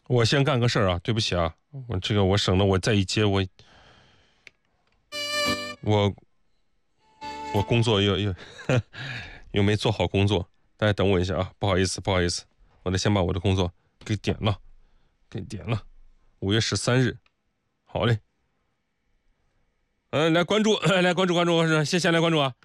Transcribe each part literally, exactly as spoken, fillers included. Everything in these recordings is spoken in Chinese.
我先干个事儿啊，对不起啊，我这个我省得我再一接我我我工作又又又没做好工作，大家等我一下啊，不好意思不好意思，我得先把我的工作给点了，给点了。五月十三日，好嘞。嗯、呃，来关注，来关注关注，先先来关注啊。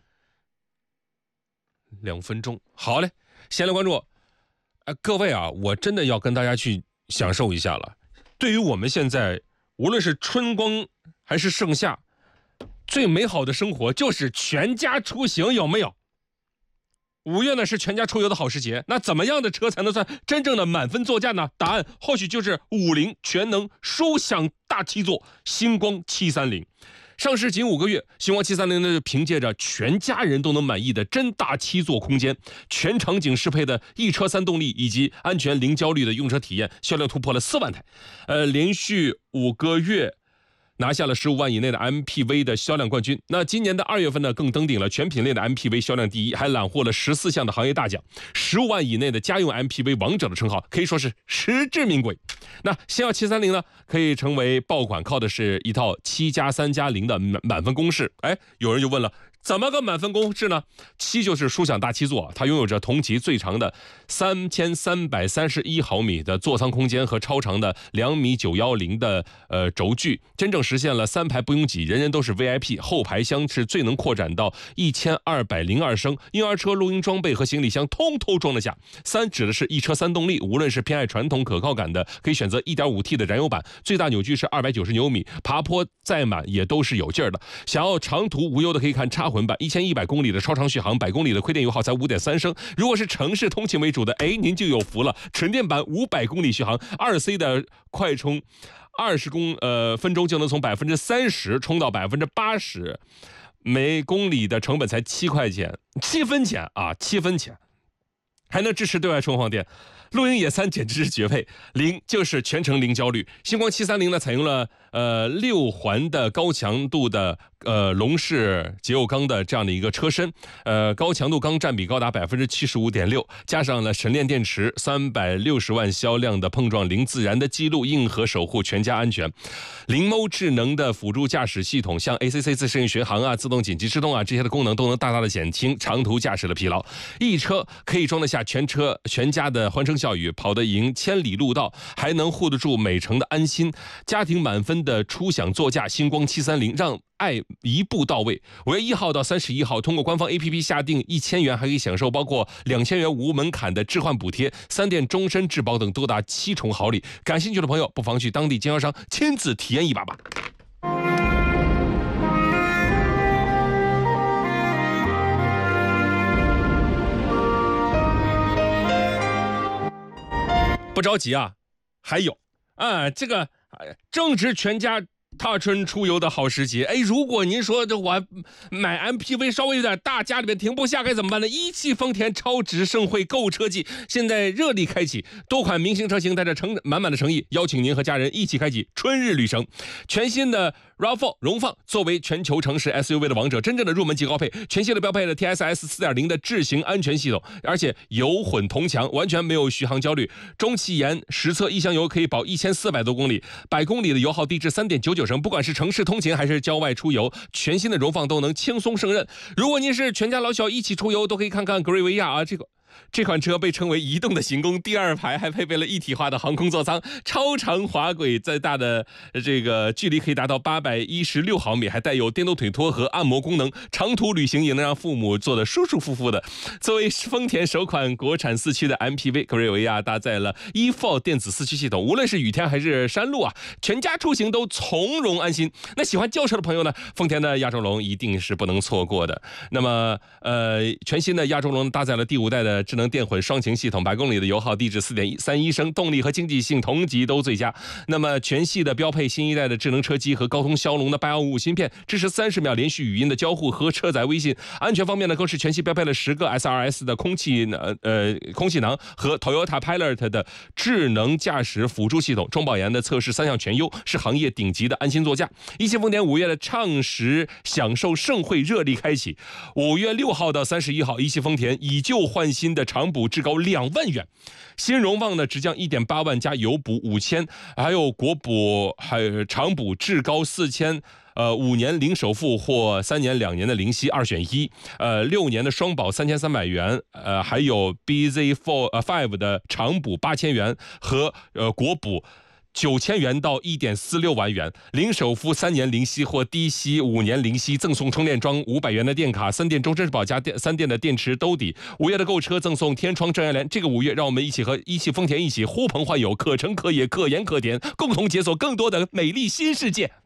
两分钟，好嘞，先来关注。呃，各位啊，我真的要跟大家去享受一下了。对于我们现在，无论是春光还是盛夏，最美好的生活就是全家出行，有没有？五月呢是全家出游的好时节，那怎么样的车才能算真正的满分座驾呢？答案或许就是五菱全能舒享大七座星光七三零。上市仅五个月，星光七三零呢凭借着全家人都能满意的真大七座空间、全场景适配的一车三动力以及安全零焦虑的用车体验，销量突破了四万台，呃，连续五个月拿下了十五万以内的 M P V 的销量冠军。那今年的二月份呢，更登顶了全品类的 M P V 销量第一，还揽获了十四项的行业大奖，十五万以内的家用 M P V 王者的称号，可以说是实至名归。那星耀七三零呢，可以成为爆款，靠的是一套七加三加零的满分公式。哎，有人就问了，怎么个满分公式呢？七就是舒享大七座，它拥有着同级最长的三千三百三十一毫米的座舱空间和超长的两米九一零的呃轴距，真正实现了三排不拥挤，人人都是 V I P。后排厢是最能扩展到一千二百零二升，婴儿车、录音装备和行李箱通通装得下。三指的是一车三动力，无论是偏爱传统可靠感的，可以选择 一点五 T 的燃油版，最大扭矩是二百九十牛米，爬坡再满也都是有劲儿的。想要长途无忧的可以看插混版，一千一百公里的超长续航，百公里的亏电油耗才 五点三升。如果是城市通勤为主的，哎，您就有福了，纯电版五百公里续航，二 C 的快充，二十公呃分钟就能从百分之三十充到百分之八十，每公里的成本才七块钱，七分钱啊，七分钱，还能支持对外充放电。露营野餐简直是绝配，零就是全程零焦虑。星光七三零呢，采用了呃六环的高强度的呃龙式节油钢的这样的一个车身，呃高强度钢占比高达百分之七十五点六，加上了神炼电池，三百六十万销量的碰撞零自燃的记录，硬核守护全家安全。灵猫智能的辅助驾驶系统，像 A C C 自适应巡航啊、自动紧急制动啊这些的功能，都能大大的减轻长途驾驶的疲劳。一车可以装得下全车全家的欢声笑语，跑得赢千里路道，还能护得住每程的安心。家庭满分的初享座驾星光七三零，让爱一步到位。五月一号到三十一号，通过官方 A P P 下定一千元，还可以享受包括两千元无门槛的置换补贴、三电终身质保等多达七重好礼。感兴趣的朋友，不妨去当地经销商亲自体验一把吧。不着急啊，还有啊，这个正值全家踏春出游的好时节。哎，如果您说这我买 M P V 稍微有点大，家里面停不下该怎么办呢？一汽丰田超值盛会购物车季现在热力开启，多款明星车型带着诚满满的诚意，邀请您和家人一起开启春日旅程。全新的 R A V 四 荣放作为全球城市 S U V 的王者，真正的入门级高配，全系的标配了 T S S 四点零 的智行安全系统，而且油混同强，完全没有续航焦虑。中汽研实测一箱油可以保一千四百多公里，百公里的油耗低至 三点九九升，不管是城市通勤还是郊外出游，全新的荣放都能轻松胜任。如果您是全家老小一起出游，都可以看看格瑞维亚啊，这个这款车被称为移动的行宫，第二排还配备了一体化的航空座舱，超长滑轨，再大的这个距离可以达到八百一十六毫米，还带有电动腿托和按摩功能，长途旅行也能让父母坐得舒舒服服的。作为丰田首款国产四驱的 M P V， 格瑞维亚搭载了 E 四 电子四驱系统，无论是雨天还是山路啊，全家出行都从容安心。那喜欢轿车的朋友呢，丰田的亚洲龙一定是不能错过的。那么呃，全新的亚洲龙搭载了第五代的智能电混双擎系统，百公里的油耗低至 四点三一升，动力和经济性同级都最佳。那么全系的标配新一代的智能车机和高通骁龙的八一五芯片，支持三十秒连续语音的交互和车载微信。安全方面呢，更是全系标配了十个 S R S 的空气呃空气囊和 Toyota Pilot 的智能驾驶辅助系统，中保研的测试三项全优，是行业顶级的安心座驾。一汽丰田五月的畅时享受盛会热力开启，五月六号到三十一号，一汽丰田以旧换新的长补至高两万元。新荣旺呢，直降一点八万加油补五千，还有国补还有长补至高四千。呃，五年零首付或三年两年的零息二选一，呃，六年的双保三千三百元，呃，还有 B Z four 呃 five 的长补八千元和呃国补九千元到一点四六万元，零首付三年零息或低息五年零息，赠送充电桩五百元的电卡，三电终身质保加电三电的电池兜底。五月的购车赠送天窗遮阳帘。这个五月，让我们一起和一汽丰田一起呼朋唤友，可乘可野，可盐可甜，共同解锁更多的美丽新世界。